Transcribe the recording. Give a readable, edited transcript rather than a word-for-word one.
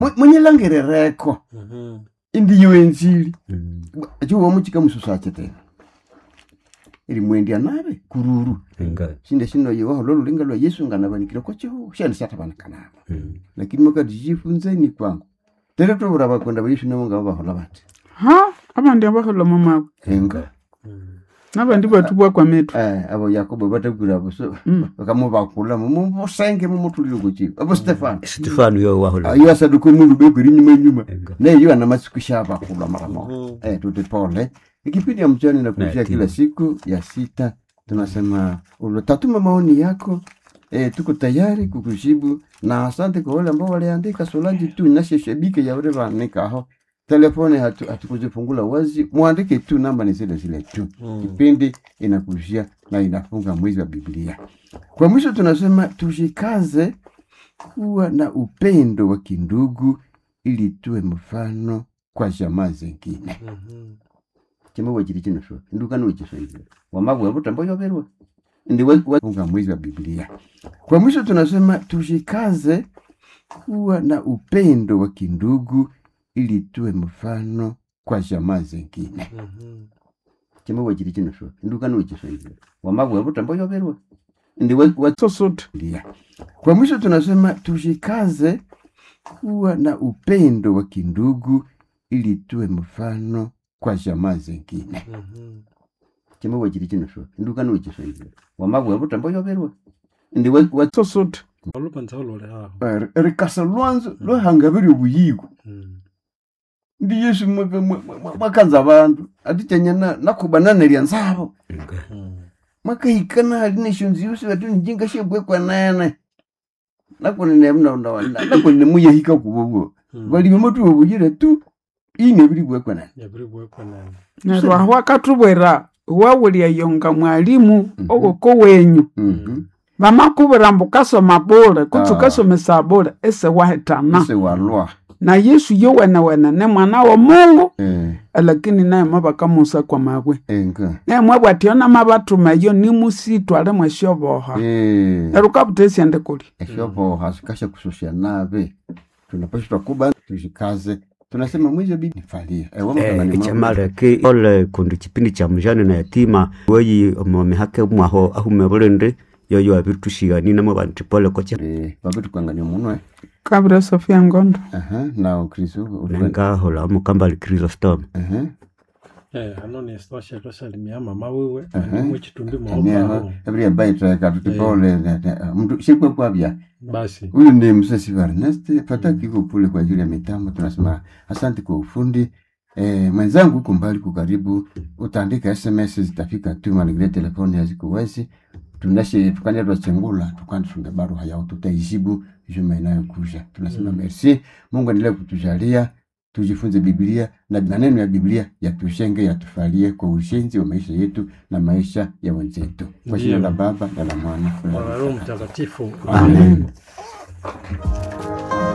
mwenye langerereko indiyo enzili achuwa muchika mususache tena ili mwendia nabe kururu shinde shino yewa lolo linga lwa Yesu nganabanikira ko cyo shani satabanakana lakini mukadijifunze ni kwangu tere to buraba konda Yesu nabo ngaba bahola bati abandi abahola mama enga nabandi batubwa kwa metu abo Yakobo batakura buso bakamubakula mu senge mu mutuliro guki abo Stefano yo wahola ayo asaduko mundu bebiri nyuma nayo ana masikusha bakula maramo tuti pole ikipindi ya mchana na kushia kila siku ya 6 tunasema ulotatuma maoni yako tuko tayari kukujibu na asante kwa wale ambao waliandika Solange tu inasheshebike ya wale waandika aho telefone hatukuzifungula wazi muandike tu namba ni zile tu kipindi inakushia na inafunga mwezi wa Biblia. Kwa mwisho tunasema tushikaze kuwa na upendo wa kindugu ili tuwe mfano kwa jamaa zingine. Chemo wajiri chino sho nduka no chiso hizo wamabu wabutambo yoberwa ndi wafunga mwezi wa Biblia. Kwa mwisho tunasema tushikaze kuwa na upendo wa kindugu ili tuwe mfano kwa jamaa zingine. Chemo wajiri chino sho nduka no chiso hizo wamabu wabutambo yoberwa ndi wasosote. Kwa mwisho tunasema tushikaze kuwa na upendo wa kindugu ili tuwe mfano kwa jamaa zingine. Chemo wajiri chino sho nduka no chiso hizo wamabu wabutambo yoberwa ndi wasosote. Olupanzalo le ha rikasa lwanzo lo hangabiri ubuyigo ndi Yesu mwakanza abantu atitenya nakubanana lyanzabo makahikana alineshonzi yose batuni jinga shebwe kwa nene nakone mna nakone muyehika kubobo bali motu obujire tu ine biri bwe kwa nene na rwa katubwera wawulia yonga mwalimu ogoko wenyu bamakubira mbukaso mabole kutsukaso mesabole ese wahetana ese walwa na Yesu yowena ne mwana wa Mungu lakini naye mabaka Musa kwa mabwe naye mwabwe ationa mabatuma yo ni musitu ale mweshoboha erukabutesi ande kuli eshoboha sikasha kusoshia nabe tunapaswa kuba tujikaze tunasema mwizo bidi falia chamareke ole kundi kipindi cha mjane na yatima weyi omomehake mwaho ahumebulende yoyo abitushigani namo bantu pole kocha babitukanganya munwe kabra Sofia Ngondo na Kristo ulenga hola mukambali Chrysostom anone stosha tosalimia mama wewe mu chitumbi muomba every bite katutipole mtu shikwe kwabya basi huyu ndiye Msesi Ernest fataki kupule kwa ajili ya mitambo tunasema asante kwa ufundi mwenzangu huko mbali kukaribu utaandika SMS zitafika tu maligre telefoni hazikuwezi tunashe tukania twachengula tukandi funga barua yao tutaijibu juma inayokuja tunasema merci Mungu endelee kutujalia tujifunze Biblia na maneno ya Biblia yatushenge yatufalie kwa ushenzi wa maisha yetu na maisha ya wenzetu kwa jina la Baba na la Mwana na Roho Mtakatifu amen.